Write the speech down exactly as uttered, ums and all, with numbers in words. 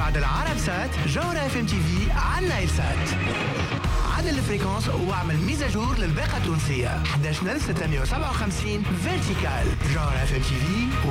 بعد العرب سات جوهرة اف ام تي في على النايل سات. عدل الفريكونس واعمل ميزاجور للباقة التونسية احد عشر ستمية وسبعة وخمسين فيرتيكال. جوهرة اف ام تي في